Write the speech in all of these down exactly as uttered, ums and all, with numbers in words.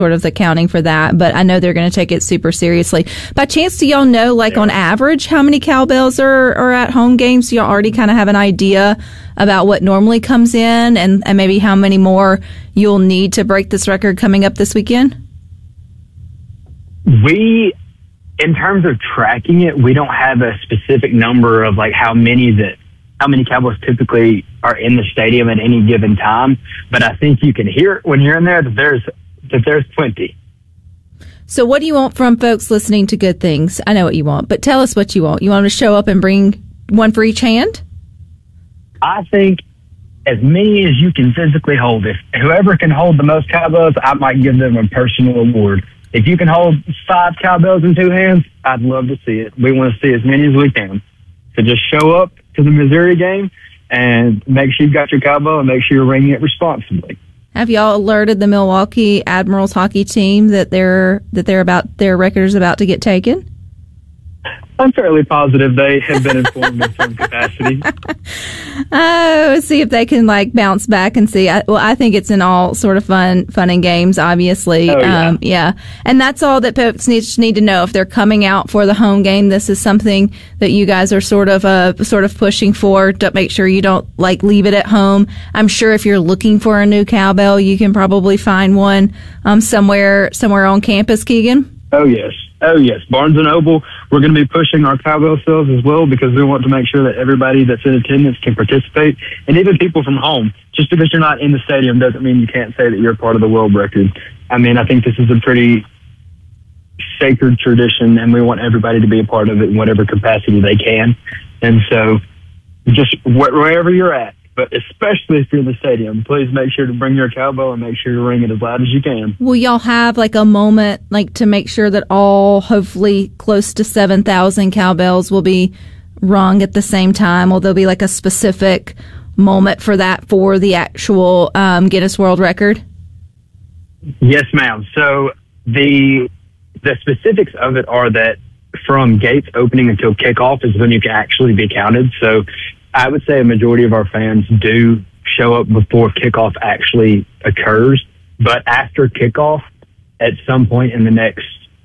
sort of accounting for that, but I know they're going to take it super seriously. By chance, do y'all know, like, yeah. on average, how many cowbells are, are at home games? Do y'all already kind of have an idea about what normally comes in, and, and maybe how many more you'll need to break this record coming up this weekend? We, in terms of tracking it, we don't have a specific number of, like, how many that how many cowbells typically are in the stadium at any given time, but I think you can hear it when you're in there that there's that there's plenty. So what do you want from folks listening to Good Things? I know what you want, but tell us what you want. You want them to show up and bring one for each hand? I think as many as you can physically hold. If whoever can hold the most cowbells, I might give them a personal award. If you can hold five cowbells in two hands, I'd love to see it. We want to see as many as we can. So just show up to the Missouri game and make sure you've got your cowbell and make sure you're ringing it responsibly. Have y'all alerted the Milwaukee Admirals hockey team that they're that they're about their record is about to get taken? I'm fairly positive they have been informed in some capacity. Oh, see if they can like bounce back and see. I, well, I think it's in all sort of fun, fun and games, obviously. Oh, yeah. Um, yeah. And that's all that folks need, need to know. If they're coming out for the home game, this is something that you guys are sort of, uh, sort of pushing for to make sure you don't like leave it at home. I'm sure if you're looking for a new cowbell, you can probably find one, um, somewhere, somewhere on campus, Keegan. Oh, yes. Oh, yes. Barnes and Noble, we're going to be pushing our cowbell sales as well because we want to make sure that everybody that's in attendance can participate, and even people from home. Just because you're not in the stadium doesn't mean you can't say that you're part of the world record. I mean, I think this is a pretty sacred tradition, and we want everybody to be a part of it in whatever capacity they can. And so just wh- wherever you're at, but especially if you're in the stadium, please make sure to bring your cowbell and make sure to ring it as loud as you can. Will y'all have like a moment like to make sure that all hopefully close to seven thousand cowbells will be rung at the same time? Will there be like a specific moment for that for the actual um, Guinness World Record? Yes, ma'am. So the the specifics of it are that from gates opening until kickoff is when you can actually be counted. So I would say a majority of our fans do show up before kickoff actually occurs. But after kickoff, at some point in the next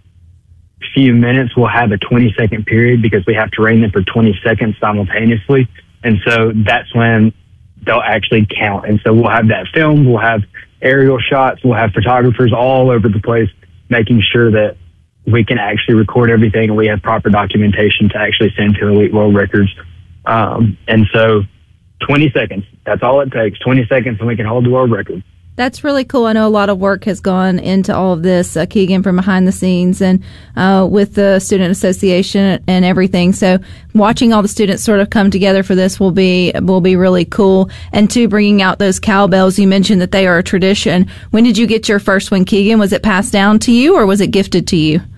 few minutes, we'll have a twenty-second period because we have to ring them for twenty seconds simultaneously. And so that's when they'll actually count. And so we'll have that filmed. We'll have aerial shots. We'll have photographers all over the place making sure that we can actually record everything and we have proper documentation to actually send to Elite World Records. Um, and so twenty seconds, that's all it takes, twenty seconds, and we can hold the world record. That's really cool. I know a lot of work has gone into all of this, uh, Keegan, from behind the scenes and uh, with the Student Association and everything. So watching all the students sort of come together for this will be will be really cool. And too, bringing out those cowbells, you mentioned that they are a tradition. When did you get your first one, Keegan? Was it passed down to you or was it gifted to you?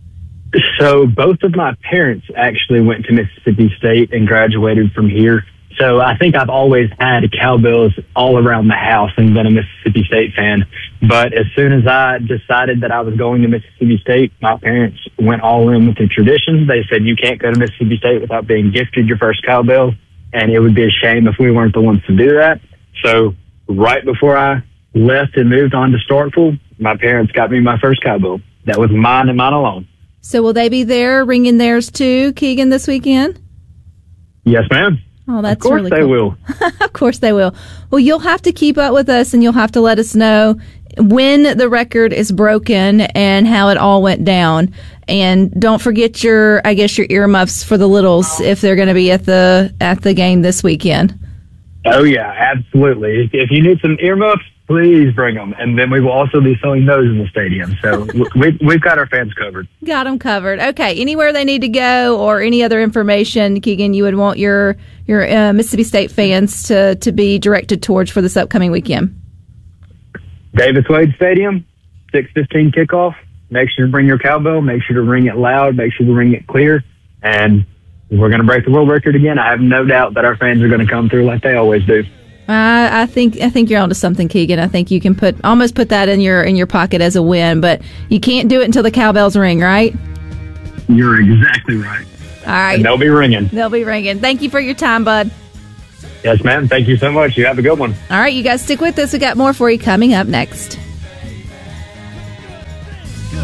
So both of my parents actually went to Mississippi State and graduated from here. So I think I've always had cowbells all around the house and been a Mississippi State fan. But as soon as I decided that I was going to Mississippi State, my parents went all in with the tradition. They said, you can't go to Mississippi State without being gifted your first cowbell, and it would be a shame if we weren't the ones to do that. So right before I left and moved on to Starkville, my parents got me my first cowbell. That was mine and mine alone. So will they be there ringing theirs too, Keegan, this weekend? Yes, ma'am. Oh, that's really really cool. Of course they will. Of course they will. Well, you'll have to keep up with us and you'll have to let us know when the record is broken and how it all went down. And don't forget your, I guess, your earmuffs for the littles if they're going to be at the at the game this weekend. Oh, yeah, absolutely. If, if you need some earmuffs, please bring them. And then we will also be selling those in the stadium. So we, we've got our fans covered. Got them covered. Okay. Anywhere they need to go or any other information, Keegan, you would want your your uh, Mississippi State fans to, to be directed towards for this upcoming weekend? Davis Wade Stadium, six fifteen kickoff. Make sure to bring your cowbell. Make sure to ring it loud. Make sure to ring it clear. And we're going to break the world record again. I have no doubt that our fans are going to come through like they always do. I, I think I think you're onto something, Keegan. I think you can put almost put that in your in your pocket as a win, but you can't do it until the cowbells ring, right? You're exactly right. All right. And they'll be ringing. They'll be ringing. Thank you for your time, bud. Yes, ma'am. Thank you so much. You have a good one. All right, you guys stick with us. We got more for you coming up next.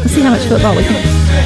Let's see how much football we can